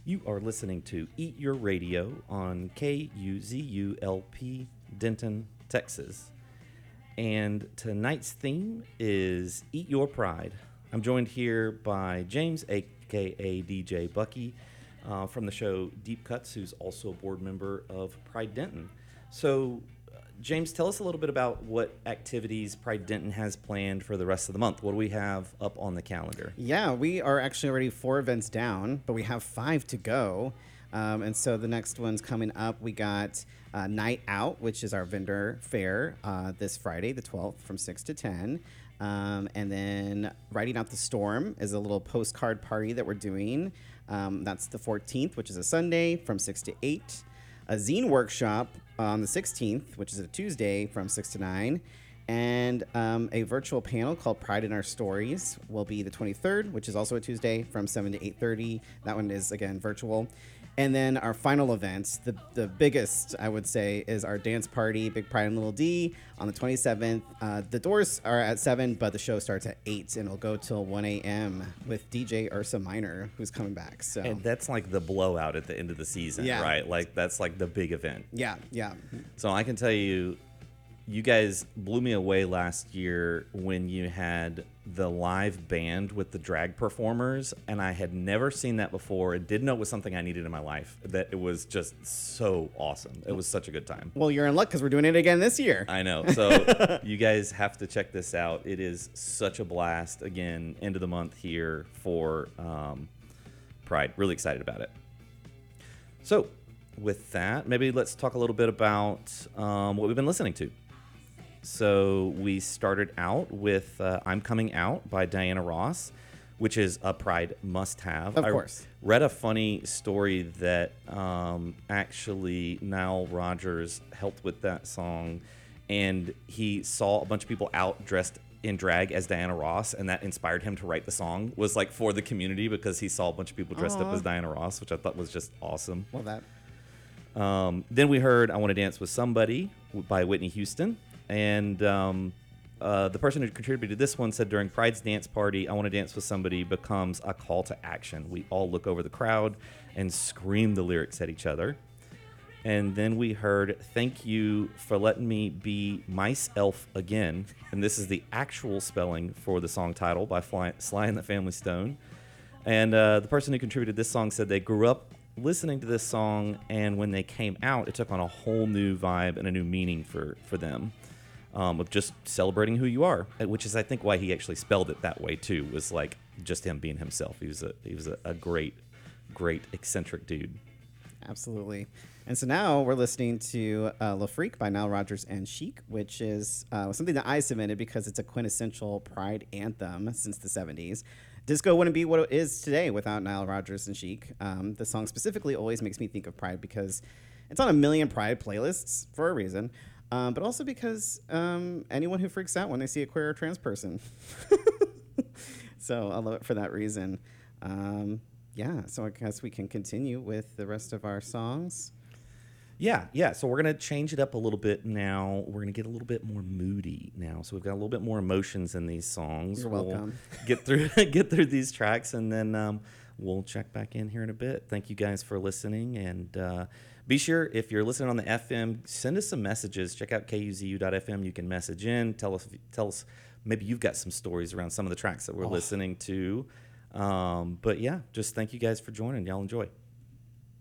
You are listening to Eat Your Radio on KUZULP Denton, Texas. And tonight's theme is Eat Your Pride. I'm joined here by James, aka DJ Bucky, from the show Deep Cuts, who's also a board member of Pride Denton. So, James, tell us a little bit about what activities Pride Denton has planned for the rest of the month. What do we have up on the calendar? Yeah, we are actually already 4 events down, but we have 5 to go. And so the next one's coming up. We got Night Out, which is our vendor fair this Friday, the 12th, from 6 to 10. And then Riding Out the Storm is a little postcard party that we're doing. That's the 14th, which is a Sunday, from 6 to 8. A zine workshop on the 16th, which is a Tuesday, from 6 to 9. And a virtual panel called Pride in Our Stories will be the 23rd, which is also a Tuesday, from 7 to 8:30. That one is, again, virtual. And then our final event, the biggest, I would say, is our dance party, Big Pride and Little D, on the 27th. The doors are at 7, but the show starts at 8, and it'll go till 1 a.m. with DJ Ursa Minor, who's coming back. So. And that's like the blowout at the end of the season, Yeah. right? Like, that's like the big event. Yeah. So I can tell you, you guys blew me away last year when you had the live band with the drag performers, and I had never seen that before and didn't know it was something I needed in my life. That it was just so awesome. It was such a good time. Well, you're in luck because we're doing it again this year. I know. So you guys have to check this out. It is such a blast. Again, end of the month here for Pride. Really excited about it. So with that, maybe let's talk a little bit about what we've been listening to. So we started out with I'm Coming Out by Diana Ross, which is a Pride must-have. Of course. I read a funny story that actually Nile Rodgers helped with that song, and he saw a bunch of people out dressed in drag as Diana Ross, and that inspired him to write the song, was like for the community, because he saw a bunch of people dressed up as Diana Ross, which I thought was just awesome. Well, that. Then we heard I Want to Dance with Somebody by Whitney Houston. And the person who contributed this one said, during Pride's dance party, I Want to Dance with Somebody becomes a call to action. We all look over the crowd and scream the lyrics at each other. And then we heard Thank You for Letting Me Be Myself Again. And this is the actual spelling for the song title by Sly and the Family Stone. And the person who contributed this song said they grew up listening to this song, and when they came out, it took on a whole new vibe and a new meaning for them. Of just celebrating who you are, which is, I think, why he actually spelled it that way too. Was like just him being himself. He was a great eccentric dude. Absolutely. And so now we're listening to Le Freak by Nile Rodgers and Chic, which is something that I submitted because it's a quintessential Pride anthem since the 70s. Disco wouldn't be what it is today without Nile Rodgers and Chic. The song specifically always makes me think of Pride because it's on a million Pride playlists for a reason. But also because anyone who freaks out when they see a queer or trans person. So I love it for that reason. So I guess we can continue with the rest of our songs. Yeah. So we're going to change it up a little bit now. We're going to get a little bit more moody now. So we've got a little bit more emotions in these songs. You're welcome. We'll get through these tracks, and then we'll check back in here in a bit. Thank you guys for listening, and be sure, if you're listening on the FM, send us some messages. Check out kuzu.fm. You can message in. Tell us maybe you've got some stories around some of the tracks that we're listening to. But yeah, just thank you guys for joining. Y'all enjoy.